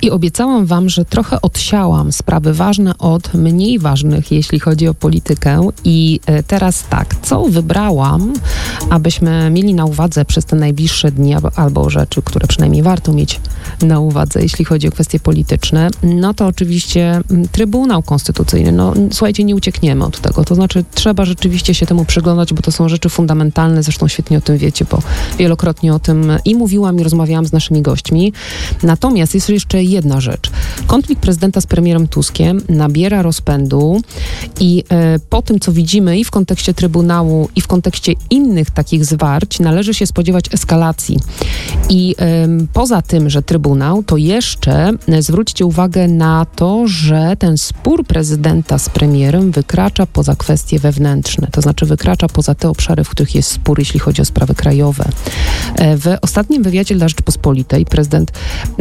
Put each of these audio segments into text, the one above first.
I obiecałam wam, że trochę odsiałam sprawy ważne od mniej ważnych, jeśli chodzi o politykę. I teraz tak, co wybrałam, abyśmy mieli na uwadze przez te najbliższe dni, albo rzeczy, które przynajmniej warto mieć na uwadze, jeśli chodzi o kwestie polityczne, no to oczywiście Trybunał Konstytucyjny. No słuchajcie, nie uciekniemy od tego. To znaczy trzeba rzeczywiście się temu przyglądać, bo to są rzeczy fundamentalne. Zresztą świetnie o tym wiecie, bo wielokrotnie o tym i mówiłam, i rozmawiałam z naszymi gośćmi. Natomiast jest jeszcze jedna rzecz. Konflikt prezydenta z premierem Tuskiem nabiera rozpędu i po tym, co widzimy i w kontekście Trybunału, i w kontekście innych takich zwarć, należy się spodziewać eskalacji. I poza tym, że Trybunał, to jeszcze zwróćcie uwagę na to, że ten spór prezydenta z premierem wykracza poza kwestie wewnętrzne, to znaczy wykracza poza te obszary, w których jest spór, jeśli chodzi o sprawy krajowe. W ostatnim wywiadzie dla Rzeczpospolitej prezydent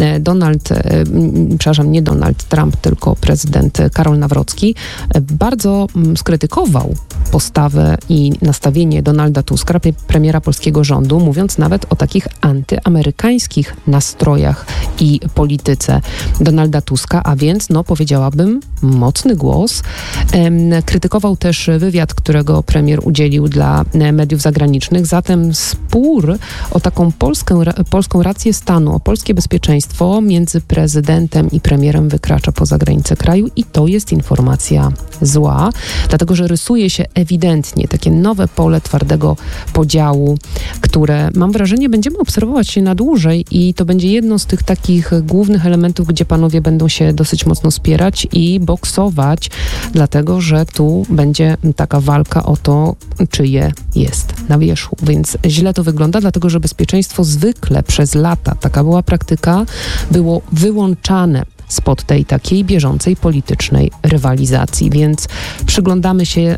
nie Donald Trump, tylko prezydent Karol Nawrocki bardzo skrytykował postawę i nastawienie Donalda Tuska, premiera polskiego rządu, mówiąc nawet o takich antyamerykańskich nastrojach i polityce Donalda Tuska, a więc, powiedziałabym, mocny głos. Krytykował też wywiad, którego premier udzielił dla mediów zagranicznych. Zatem spór o taką polską rację stanu, o polskie bezpieczeństwo między prezydentem i premierem wykracza poza granice kraju i to jest informacja zła, dlatego że rysuje się ewidentnie takie nowe pole twardego podziału, które mam wrażenie będziemy obserwować się na dłużej i to będzie jedno z tych takich głównych elementów, gdzie panowie będą się dosyć mocno spierać i boksować, dlatego że tu będzie taka walka o to, czyje jest na wierzchu. Więc źle to wygląda, dlatego że bezpieczeństwo zwykle przez lata, taka była praktyka, było wyłączane spod tej takiej bieżącej politycznej rywalizacji. Więc przyglądamy się,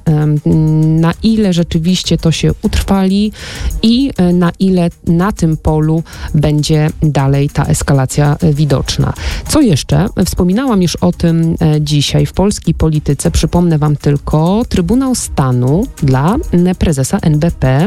na ile rzeczywiście to się utrwali i na ile na tym polu będzie dalej ta eskalacja widoczna. Co jeszcze? Wspominałam już o tym dzisiaj w polskiej polityce. Przypomnę wam tylko Trybunał Stanu dla prezesa NBP.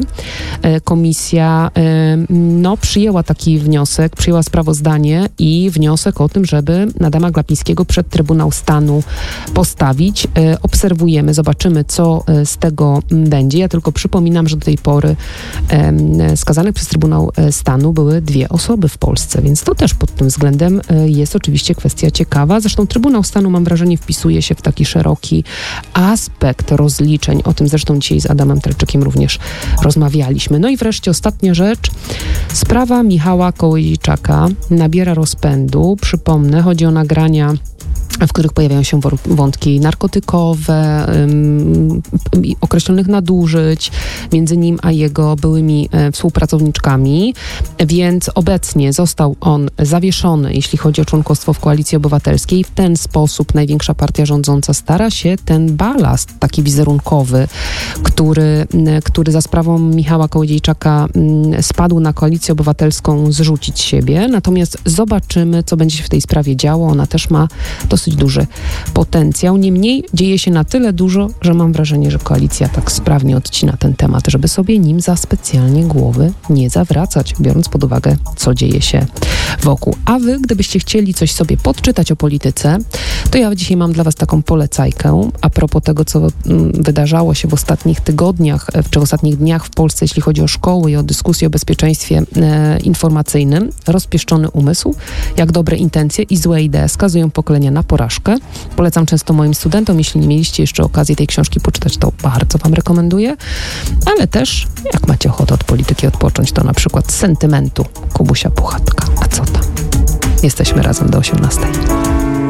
Komisja przyjęła taki wniosek, przyjęła sprawozdanie i wniosek o tym, żeby Adama Glapińskiego przed Trybunał Stanu postawić. Obserwujemy, zobaczymy, co z tego będzie. Ja tylko przypominam, że do tej pory skazanych przez Trybunał Stanu były 2 osoby w Polsce, więc to też pod tym względem jest oczywiście kwestia ciekawa. Zresztą Trybunał Stanu, mam wrażenie, wpisuje się w taki szeroki aspekt rozliczeń. O tym zresztą dzisiaj z Adamem Trelczykiem również rozmawialiśmy. No i wreszcie ostatnia rzecz. Sprawa Michała Kołodziejczaka nabiera rozpędu. Przypomnę, chodzi o nagrania, w których pojawiają się wątki narkotykowe, określonych nadużyć między nim a jego byłymi współpracowniczkami, więc obecnie został on zawieszony, jeśli chodzi o członkostwo w Koalicji Obywatelskiej. W ten sposób największa partia rządząca stara się ten balast taki wizerunkowy, który za sprawą Michała Kołodziejczaka spadł na Koalicję Obywatelską, zrzucić z siebie. Natomiast zobaczymy, co będzie się w tej sprawie działo. Ona też ma dosyć duży potencjał. Niemniej dzieje się na tyle dużo, że mam wrażenie, że koalicja tak sprawnie odcina ten temat, żeby sobie nim za specjalnie głowy nie zawracać, biorąc pod uwagę, co dzieje się wokół. A wy, gdybyście chcieli coś sobie podczytać o polityce, to ja dzisiaj mam dla was taką polecajkę a propos tego, co wydarzało się w ostatnich tygodniach, czy w ostatnich dniach w Polsce, jeśli chodzi o szkoły i o dyskusję o bezpieczeństwie informacyjnym. Rozpieszczony umysł, jak dobre intencje i złe idee skazują pokolenia na porażkę. Polecam często moim studentom, jeśli nie mieliście jeszcze okazji tej książki poczytać, to bardzo wam rekomenduję, ale też, jak macie ochotę od polityki odpocząć, to na przykład z sentymentu Kubusia Puchatka. A co tam? Jesteśmy razem do 18.